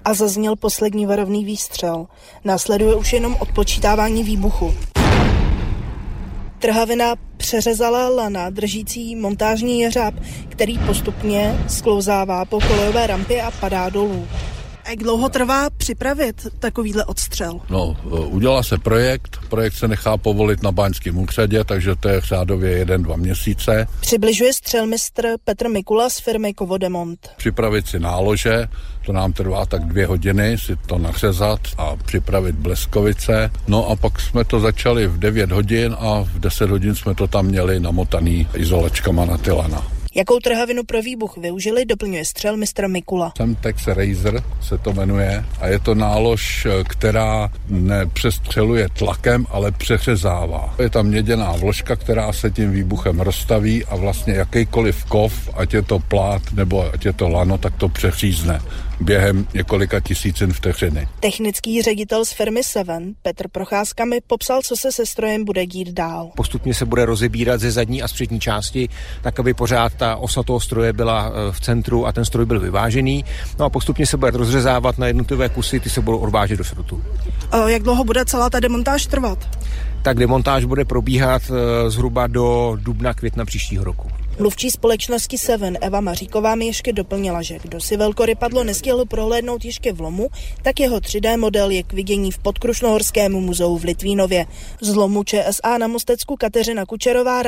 a zazněl poslední varovný výstřel. Následuje už jenom odpočítávání výbuchu. Trhavina přeřezala lana držící montážní jeřáb, který postupně sklouzává po kolejové rampě a padá dolů. A jak dlouho trvá připravit takovýhle odstřel? No, udělá se projekt se nechá povolit na báňském úřadě, takže to je řádově 1-2 měsíce. Přibližuje střelmistr Petr Mikula z firmy Kovodemont. Připravit si nálože, to nám trvá tak 2 hodiny, si to nařezat a připravit bleskovice. No a pak jsme to začali v 9 hodin a v 10 hodin jsme to tam měli namotaný izolačkama na ty lana. Jakou trhavinu pro výbuch využili, doplňuje střelmistr Mikula. Semtex Razor se to jmenuje a je to nálož, která nepřestřeluje tlakem, ale přeřezává. Je tam měděná vložka, která se tím výbuchem rozstaví a vlastně jakýkoliv kov, ať je to plát nebo ať je to lano, tak to přeřízne během několika tisícin vteřiny. Technický ředitel z firmy Seven Petr Procházka mi popsal, co se se strojem bude dít dál. Postupně se bude rozebírat ze zadní a z přední části, tak aby pořád ta osa toho stroje byla v centru a ten stroj byl vyvážený. No a postupně se bude rozřezávat na jednotlivé kusy, ty se budou odvážet do šrotu. Jak dlouho bude celá ta demontáž trvat? Tak demontáž bude probíhat zhruba do dubna, května příštího roku. Mluvčí společnosti Seven Eva Maříková mi ještě doplnila, že kdo si velkorypadlo nestihl prohlédnout ještě v lomu, tak jeho 3D model je k vidění v Podkrušnohorském muzeu v Litvínově. Z lomu ČSA na Mostecku Kateřina Kučerová.